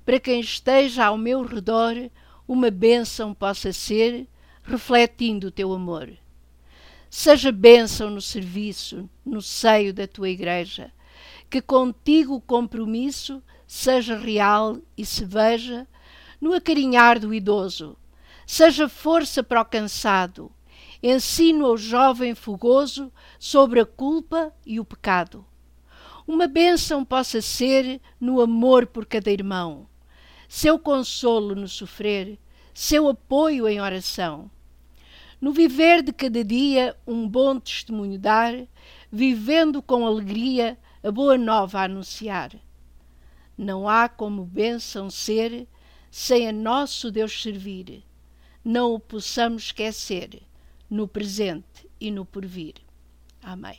para quem esteja ao meu redor, uma bênção possa ser, refletindo o teu amor. Seja bênção no serviço, no seio da tua igreja, que contigo o compromisso seja real e se veja no acarinhar do idoso. Seja força para o cansado, ensino ao jovem fogoso sobre a culpa e o pecado. Uma bênção possa ser no amor por cada irmão, seu consolo no sofrer, seu apoio em oração. No viver de cada dia um bom testemunho dar, vivendo com alegria a boa nova a anunciar. Não há como bênção ser, sem a nosso Deus servir. Não o possamos esquecer, no presente e no porvir. Amém.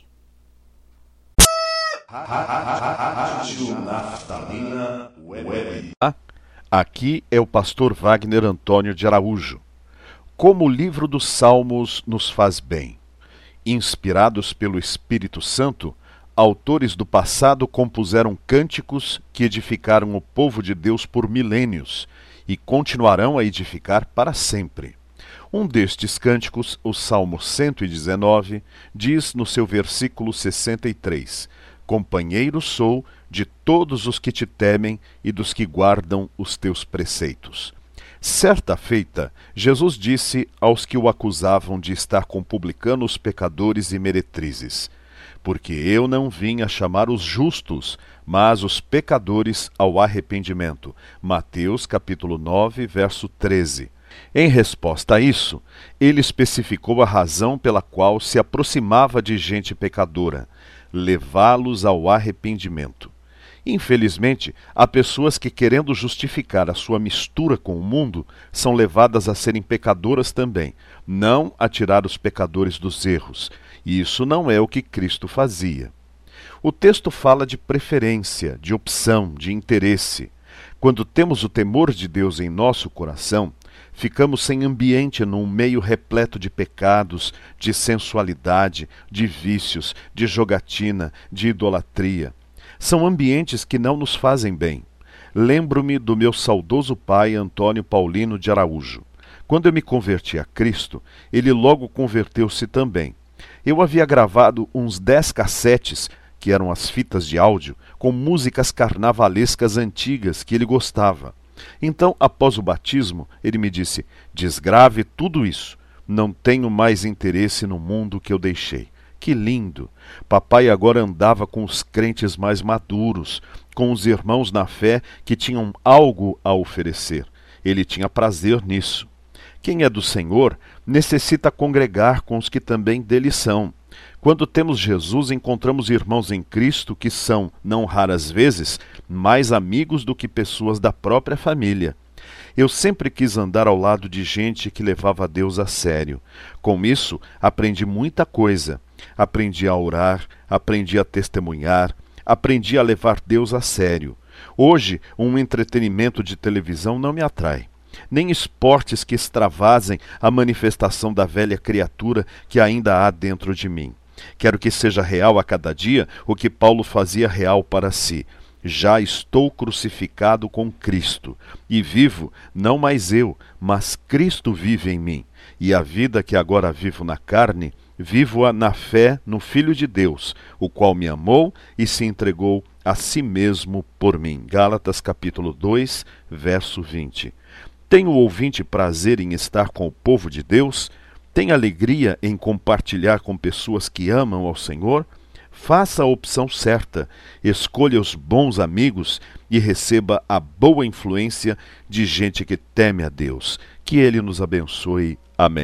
Aqui é o pastor Wagner Antônio de Araújo. Como o livro dos Salmos nos faz bem. Inspirados pelo Espírito Santo, autores do passado compuseram cânticos que edificaram o povo de Deus por milênios e continuarão a edificar para sempre. Um destes cânticos, o Salmo 119, diz no seu versículo 63: Companheiro sou de todos os que te temem e dos que guardam os teus preceitos. Certa feita, Jesus disse aos que o acusavam de estar com publicanos, pecadores e meretrizes: Porque eu não vim a chamar os justos, mas os pecadores ao arrependimento. Mateus capítulo 9, verso 13. Em resposta a isso, ele especificou a razão pela qual se aproximava de gente pecadora: levá-los ao arrependimento. Infelizmente, há pessoas que, querendo justificar a sua mistura com o mundo, são levadas a serem pecadoras também, não a tirar os pecadores dos erros. E isso não é o que Cristo fazia. O texto fala de preferência, de opção, de interesse. Quando temos o temor de Deus em nosso coração, ficamos sem ambiente num meio repleto de pecados, de sensualidade, de vícios, de jogatina, de idolatria. São ambientes que não nos fazem bem. Lembro-me do meu saudoso pai Antônio Paulino de Araújo. Quando eu me converti a Cristo, ele logo converteu-se também. Eu havia gravado uns 10 cassetes, que eram as fitas de áudio, com músicas carnavalescas antigas que ele gostava. Então, após o batismo, ele me disse: desgrave tudo isso. Não tenho mais interesse no mundo que eu deixei. Que lindo! Papai agora andava com os crentes mais maduros, com os irmãos na fé que tinham algo a oferecer. Ele tinha prazer nisso. Quem é do Senhor necessita congregar com os que também dele são. Quando temos Jesus, encontramos irmãos em Cristo que são, não raras vezes, mais amigos do que pessoas da própria família. Eu sempre quis andar ao lado de gente que levava Deus a sério. Com isso, aprendi muita coisa. Aprendi a orar, aprendi a testemunhar, aprendi a levar Deus a sério. Hoje, um entretenimento de televisão não me atrai. Nem esportes que extravasem a manifestação da velha criatura que ainda há dentro de mim. Quero que seja real a cada dia o que Paulo fazia real para si. Já estou crucificado com Cristo, e vivo, não mais eu, mas Cristo vive em mim. E a vida que agora vivo na carne, vivo-a na fé no Filho de Deus, o qual me amou e se entregou a si mesmo por mim. Gálatas capítulo 2, verso 20. Tem o ouvinte prazer em estar com o povo de Deus? Tem alegria em compartilhar com pessoas que amam ao Senhor? Faça a opção certa, escolha os bons amigos e receba a boa influência de gente que teme a Deus. Que Ele nos abençoe. Amém.